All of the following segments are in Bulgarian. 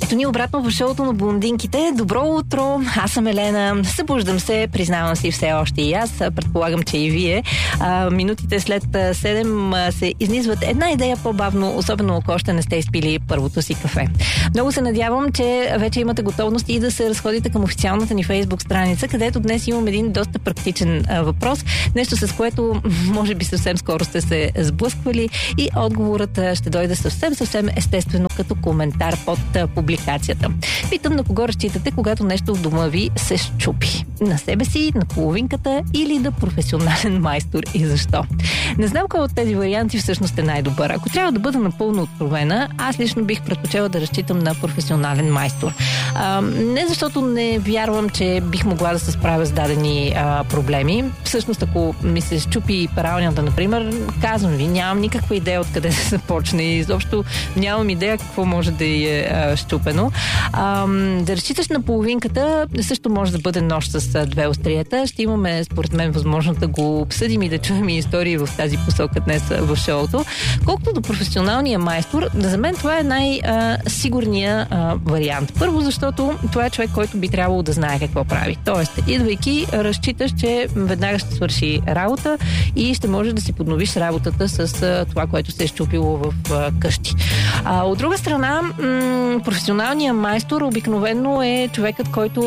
Ето ни обратно в шоуто на блондинките. Добро утро, аз съм Елена. Събуждам се, признавам си все още и аз. Предполагам, че и вие. Минутите след 7 се изнизват една идея по-бавно, особено ако още не сте изпили първото си кафе. Много се надявам, че вече имате готовност и да се разходите към официалната ни Фейсбук страница, където днес имам един доста практичен въпрос. Нещо, с което може би съвсем скоро сте се сблъсквали и отговорът ще дойде съвсем естествено като коментар под публикацията. Питам на кого разчитате, когато нещо в дома ви се счупи. На себе си, на половинката или на професионален майстор и защо? Не знам кой от тези варианти всъщност е най-добър. Ако трябва да бъда напълно откровена, аз лично бих предпочела да разчитам на професионален майстор. Не защото не вярвам, че бих могла да се справя с дадени проблеми. Всъщност, ако ми се счупи пералнята, например, казвам ви, нямам никаква идея откъде да започне и изобщо нямам идея какво може да е счупено. Да разчиташ на половинката също може да бъде нож с две острията. Ще имаме, според мен, възможност да го обсъдим и да чуем и истории в тази посока днес в шоуто. Колкото до професионалния майстор, за мен това е най-сигурният вариант. Първо, защото това е човек, който би трябвало да знае какво прави. Тоест, идвайки, разчиташ, че веднага ще свърши работа и ще можеш да си подновиш работата с това, което се е счупило в къщи. От друга страна, професионалният майстор обикновено е човекът, който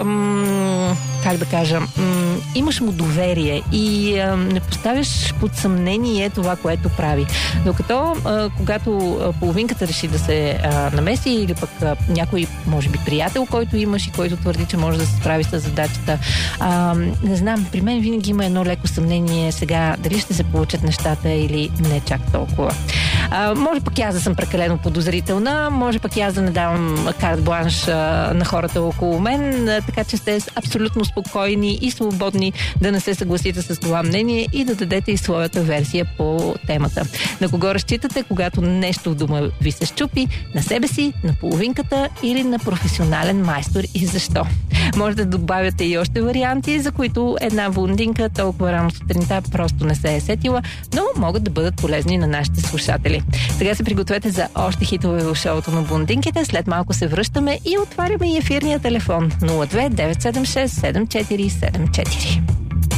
как да кажа, имаш му доверие и не поставяш под съмнение това, което прави. Докато когато половинката реши да се намеси или пък някой, може би, приятел, който имаш и който твърди, че може да се справи с задачата, не знам, при мен винаги има едно леко съмнение сега дали ще се получат нещата или не чак толкова. Може пък аз да съм прекалено подозрителна, може пък аз да не давам карт бланш на хората около мен, така че сте абсолютно спокойни и свободни да не се съгласите с това мнение и да дадете и своята версия по темата. На кого разчитате, когато нещо в дома ви се счупи? На себе си, на половинката или на професионален майстор и защо? Може да добавяте и още варианти, за които една блондинка толкова рано сутринта просто не се е сетила, но могат да бъдат полезни на нашите слушатели. Сега се пригответе за още хитове в шоуто на блондинките. След малко се връщаме и отваряме и ефирния телефон 02 976 7474.